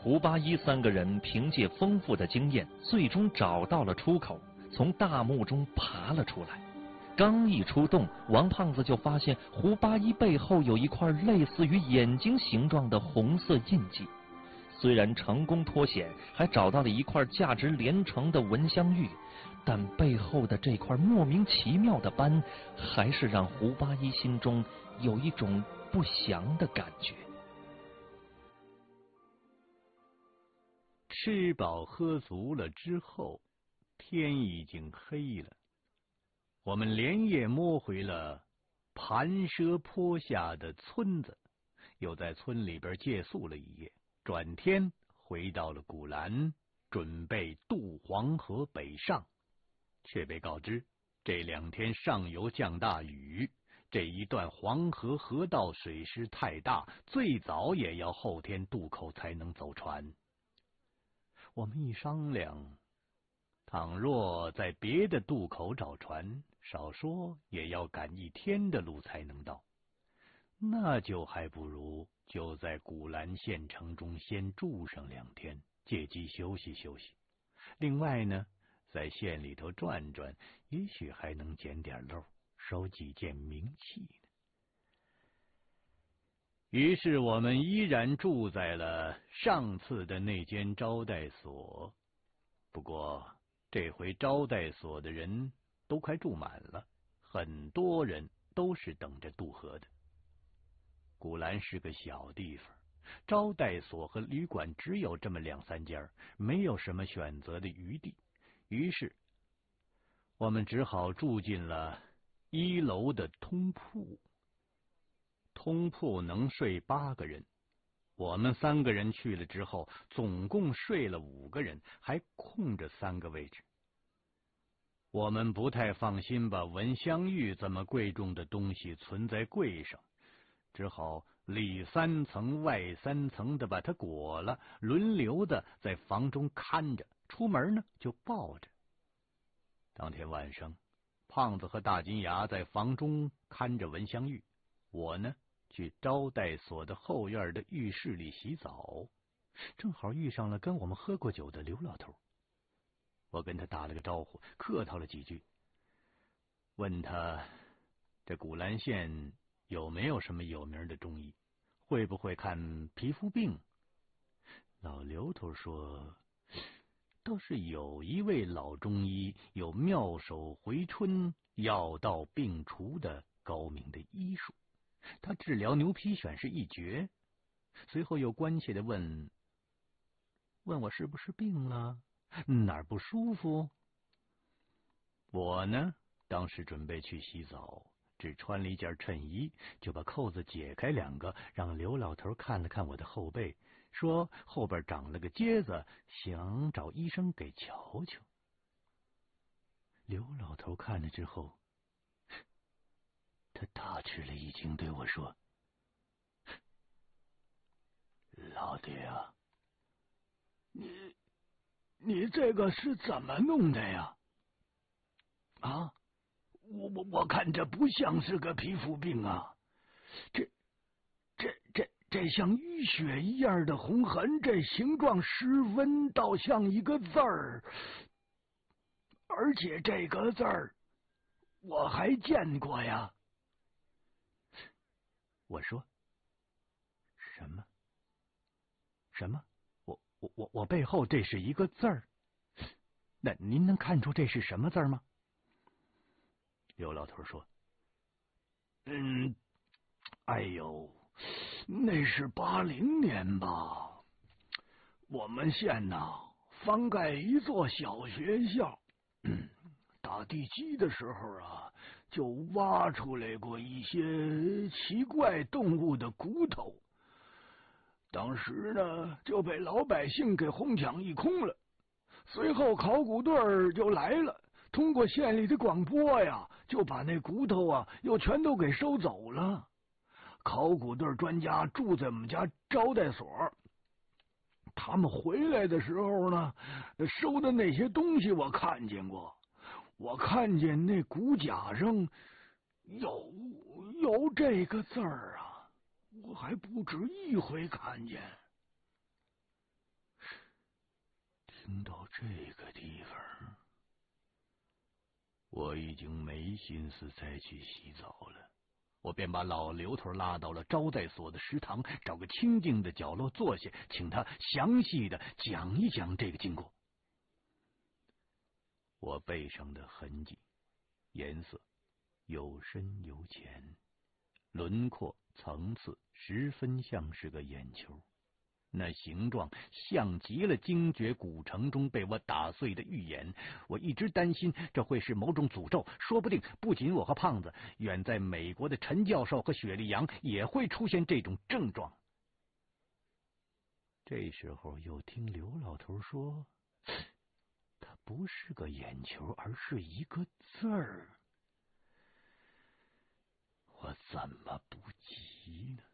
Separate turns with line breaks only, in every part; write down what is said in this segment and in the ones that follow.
胡八一三个人凭借丰富的经验，最终找到了出口，从大墓中爬了出来。刚一出洞，王胖子就发现胡八一背后有一块类似于眼睛形状的红色印记。虽然成功脱险，还找到了一块价值连城的蚊香玉，但背后的这块莫名其妙的斑，还是让胡八一心中有一种不祥的感觉。
吃饱喝足了之后，天已经黑了。我们连夜摸回了盘蛇坡下的村子，又在村里边借宿了一夜，转天回到了古兰，准备渡黄河北上，却被告知这2天上游降大雨，这一段黄河河道水势太大，最早也要后天渡口才能走船。我们一商量，倘若在别的渡口找船，少说也要赶1天的路才能到，那就还不如就在古兰县城中先住上2天，借机休息休息。另外呢，在县里头转转，也许还能捡点漏，收几件名器呢。于是我们依然住在了上次的那间招待所，不过这回招待所的人都快住满了，很多人都是等着渡河的。古兰是个小地方，招待所和旅馆只有这么2、3家，没有什么选择的余地。于是我们只好住进了1楼的通铺。通铺能睡8个人，我们3个人去了之后，总共睡了5个人，还空着3个位置。我们不太放心把蚊香玉这么贵重的东西存在柜上，只好里3层外3层的把它裹了，轮流的在房中看着，出门呢就抱着。当天晚上，胖子和大金牙在房中看着蚊香玉，我呢去招待所的后院的浴室里洗澡，正好遇上了跟我们喝过酒的刘老头。我跟他打了个招呼，客套了几句，问他这古兰县有没有什么有名的中医，会不会看皮肤病。老刘头说，倒是有一位老中医，有妙手回春、药到病除的高明的医术，他治疗牛皮癣是一绝。随后又关切地问我是不是病了，哪儿不舒服。我呢当时准备去洗澡，只穿了一件衬衣，就把扣子解开2个，让刘老头看了看我的后背，说后边长了个疖子，想找医生给瞧瞧。刘老头看了之后，他大吃了一惊，对我说，老爹啊，你这个是怎么弄的呀？啊，我看这不像是个皮肤病啊，这像淤血一样的红痕，这形状十分倒像一个字儿，而且这个字儿我还见过呀。我说，什么？我背后这是一个字儿？那您能看出这是什么字吗？刘老头说，哎呦，那是80年吧。我们县呐翻盖一座小学校，打地基的时候啊，就挖出来过一些奇怪动物的骨头。当时呢，就被老百姓给哄抢一空了。随后考古队就来了，通过县里的广播呀，就把那骨头啊又全都给收走了。考古队专家住在我们家招待所，他们回来的时候呢，收的那些东西我看见过，我看见那骨甲上有这个字儿啊，我还不止一回看见。 听到这个地方，我已经没心思再去洗澡了。我便把老刘头拉到了招待所的食堂，找个清静的角落坐下，请他详细的讲一讲这个经过。我背上的痕迹，颜色有深有浅，轮廓层次十分像是个眼球，那形状像极了精绝古城中被我打碎的玉眼。我一直担心这会是某种诅咒，说不定不仅我和胖子，远在美国的陈教授和雪莉杨也会出现这种症状。这时候又听刘老头说，它不是个眼球，而是一个字儿。我怎么不急呢？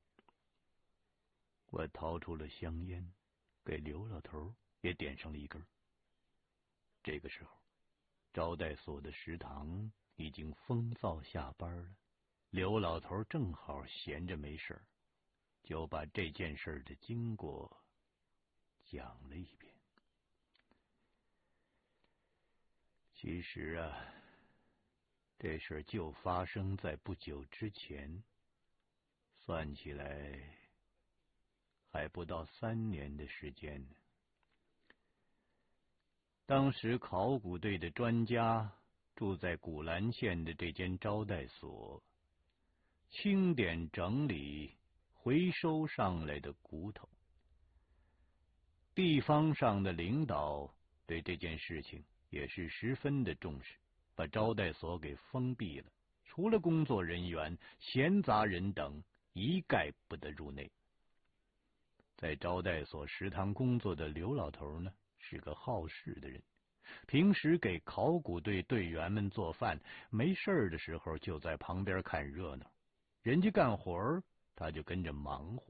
我掏出了香烟，给刘老头也点上了一根。这个时候，招待所的食堂已经封灶下班了。刘老头正好闲着没事，就把这件事的经过讲了一遍。其实啊，这事就发生在不久之前，算起来还不到3年的时间呢。当时考古队的专家住在古兰县的这间招待所，清点整理回收上来的骨头。地方上的领导对这件事情也是十分的重视，把招待所给封闭了，除了工作人员、闲杂人等一概不得入内。在招待所食堂工作的刘老头呢，是个好事的人，平时给考古队队员们做饭，没事的时候就在旁边看热闹，人家干活他就跟着忙活。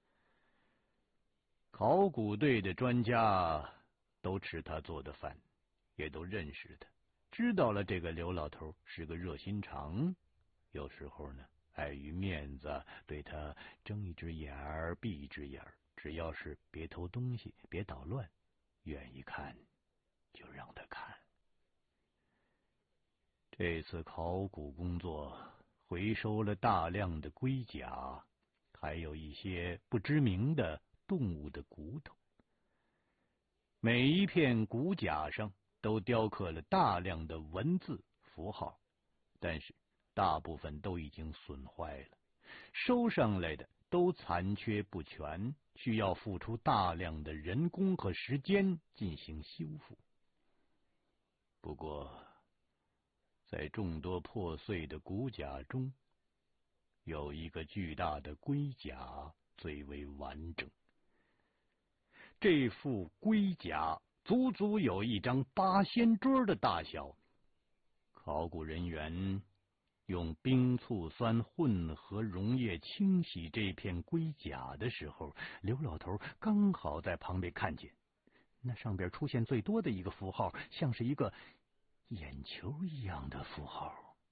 考古队的专家都吃他做的饭，也都认识他，知道了这个刘老头是个热心肠，有时候呢碍于面子对他睁一只眼儿闭一只眼儿，只要是别偷东西别捣乱，愿意看就让他看。这次考古工作回收了大量的龟甲，还有一些不知名的动物的骨头。每一片骨甲上都雕刻了大量的文字符号，但是大部分都已经损坏了，收上来的都残缺不全，需要付出大量的人工和时间进行修复。不过，在众多破碎的骨甲中，有一个巨大的龟甲最为完整。这副龟甲足足有一张8仙桌的大小。考古人员用冰醋酸混合溶液清洗这片龟甲的时候，刘老头刚好在旁边看见，那上边出现最多的一个符号，像是一个眼球一样的符号。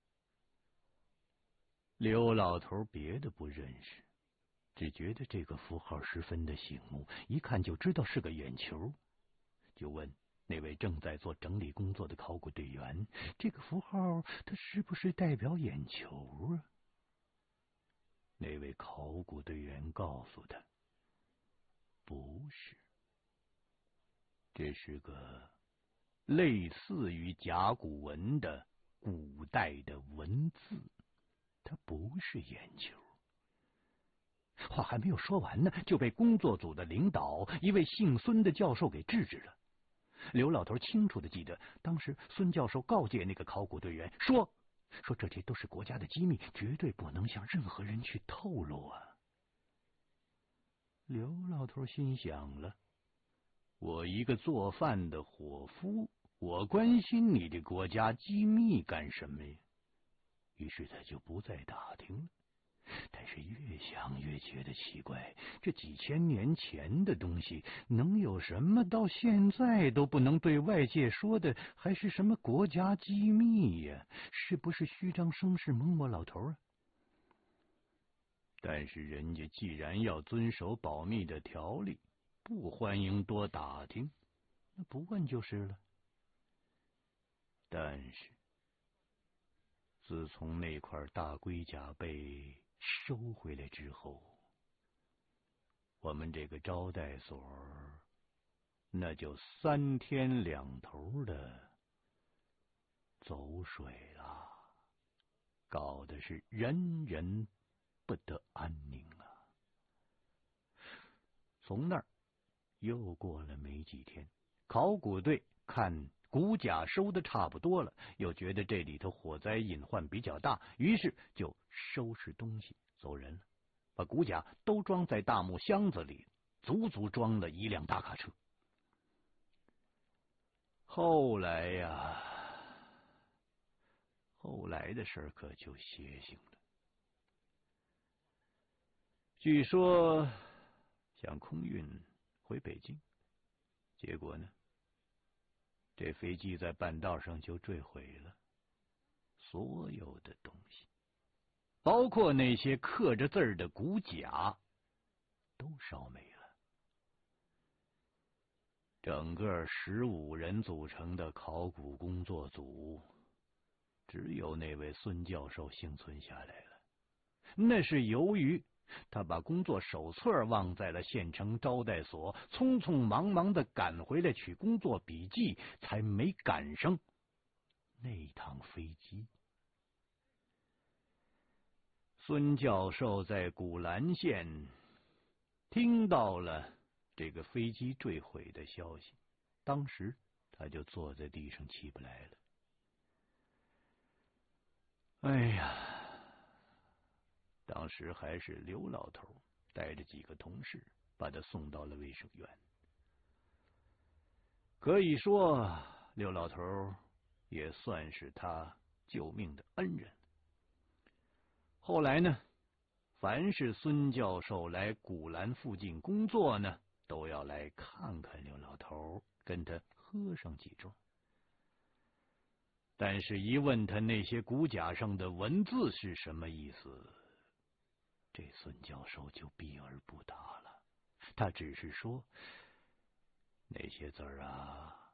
刘老头别的不认识，只觉得这个符号十分的醒目，一看就知道是个眼球，就问那位正在做整理工作的考古队员，这个符号它是不是代表眼球啊？那位考古队员告诉他，不是，这是个类似于甲骨文的古代的文字，它不是眼球。话还没有说完呢，就被工作组的领导一位姓孙的教授给制止了。刘老头清楚的记得，当时孙教授告诫那个考古队员说这些都是国家的机密，绝对不能向任何人去透露啊。刘老头心想了，我一个做饭的伙夫，我关心你的国家机密干什么呀？于是他就不再打听了。但是越想越觉得奇怪，这几千年前的东西能有什么到现在都不能对外界说的，还是什么国家机密呀？是不是虚张声势蒙我老头啊？但是人家既然要遵守保密的条例，不欢迎多打听， 那不问就是了。但是自从那块大龟甲被收回来之后，我们这个招待所那就3天2头的走水了，搞得是人人不得安宁啊。从那儿又过了没几天，考古队看骨甲收的差不多了，又觉得这里头火灾隐患比较大，于是就收拾东西走人了，把骨甲都装在大木箱子里，足足装了1辆大卡车。后来的事儿可就邪性了。据说想空运回北京，结果呢，这飞机在半道上就坠毁了，所有的东西，包括那些刻着字儿的骨甲，都烧没了。整个15人组成的考古工作组，只有那位孙教授幸存下来了。那是由于他把工作手册忘在了县城招待所，匆匆忙忙的赶回来取工作笔记，才没赶上那趟飞机。孙教授在古兰县听到了这个飞机坠毁的消息，当时他就坐在地上起不来了。哎呀，当时还是刘老头带着几个同事把他送到了卫生院。可以说刘老头也算是他救命的恩人。后来呢，凡是孙教授来古兰附近工作呢，都要来看看刘老头，跟他喝上几盅。但是一问他那些骨甲上的文字是什么意思，这孙教授就避而不答了。他只是说，那些字儿啊，